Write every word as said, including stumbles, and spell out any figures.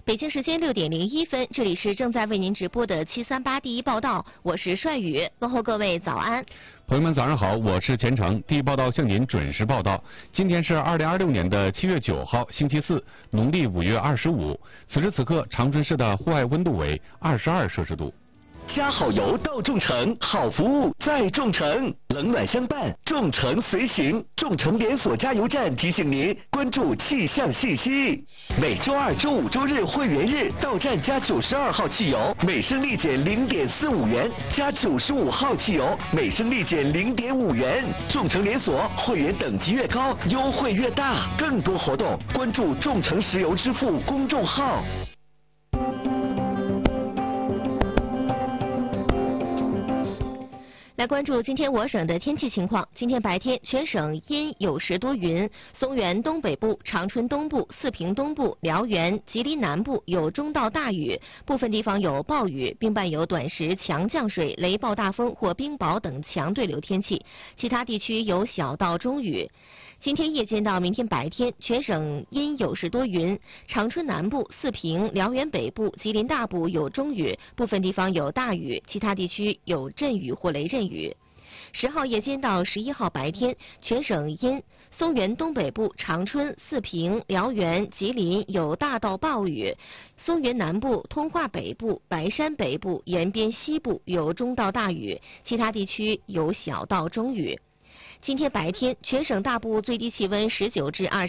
北京时间六点零一分，这里是正在为您直播的七三八第一报道，我是帅宇，问候各位早安。 朋友们早上好，我是钱成，第一报道向您准时报道。今天是二零二六年的七月九号，星期四，农历五月二十五。此时此刻，长春市的户外温度为二十二摄氏度。 加好油到众诚，好服务在众诚，冷暖相伴，众诚随行。众诚连锁加油站提醒您关注气象信息。每周二、周五、周日会员日到站加九十二号汽油，每升立减零点四五元；加九十五号汽油，每升立减零点五元。众诚连锁会员等级越高，优惠越大。更多活动关注众诚石油支付公众号。 来关注今天我省的天气情况。今天白天全省阴有时多云，松原东北部、长春东部、四平东部、辽源、吉林南部有中到大雨，部分地方有暴雨，并伴有短时强降水、雷暴大风或冰雹等强对流天气，其他地区有小到中雨。今天夜间到明天白天，全省阴有时多云，长春南部、四平、辽源北部、吉林大部有中雨，部分地方有大雨，其他地区有阵雨或雷阵雨。十号夜间到十一号白天，全省阴，松原东北部、长春、四平、辽源、吉林有大到暴雨，松原南部、通化北部、白山北部、延边西部有中到大雨，其他地区有小到中雨。今天白天，全省大部最低气温十九至二十。